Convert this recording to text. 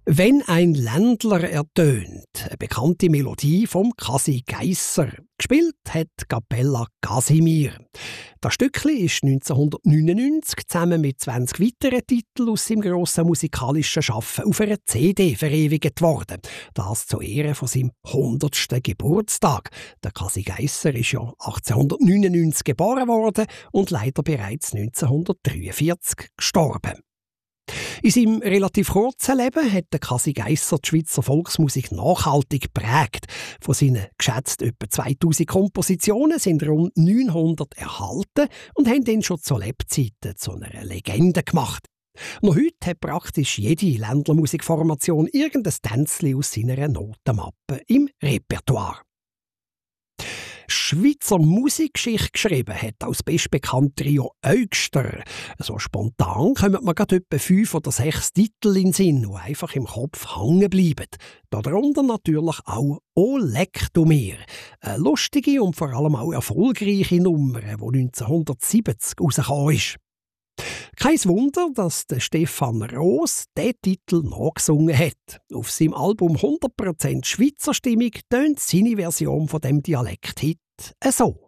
Wenn ein Ländler ertönt, eine bekannte Melodie vom Kasi Geisser. Gespielt hat Capella Casimir. Das Stückli ist 1999 zusammen mit 20 weiteren Titeln aus seinem grossen musikalischen Schaffen auf einer CD verewigt worden. Das zu Ehren von seinem 100. Geburtstag. Der Kasi Geisser ist ja 1899 geboren worden und leider bereits 1943 gestorben. In seinem relativ kurzen Leben hat der Kasi Geisser die Schweizer Volksmusik nachhaltig geprägt. Von seinen geschätzt etwa 2000 Kompositionen sind rund 900 erhalten und haben ihn schon zu Lebzeiten zu einer Legende gemacht. Noch heute hat praktisch jede Ländlermusikformation irgendein Tänzchen aus seiner Notenmappe im Repertoire. Schweizer Musikgeschichte geschrieben hat als bestbekanntes Trio Eugster. So spontan kommen mir gerade etwa 5 oder 6 Titel in den Sinn, die einfach im Kopf hängen bleiben. Darunter natürlich auch «O leck du mir». Eine lustige und vor allem auch erfolgreiche Nummer, die 1970 rausgekommen ist. Kein Wunder, dass der Stefan Roos diesen Titel nachgesungen hat. Auf seinem Album «100% Schweizer Stimmung» tönt seine Version von dem Dialekt-Hit so.